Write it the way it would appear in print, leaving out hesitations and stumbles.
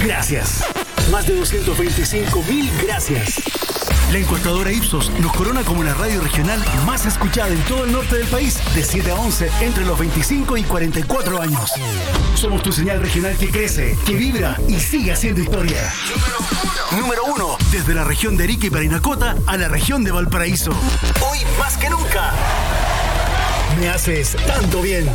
Gracias. Más de 225.000 gracias. La encuestadora Ipsos nos corona como la radio regional más escuchada en todo el norte del país, de 7 a 11, entre los 25 y 44 años. Somos tu señal regional que crece, que vibra y sigue haciendo historia. Número uno, desde la región de Arica y Parinacota a la región de Valparaíso. Hoy más que nunca. Me haces tanto bien.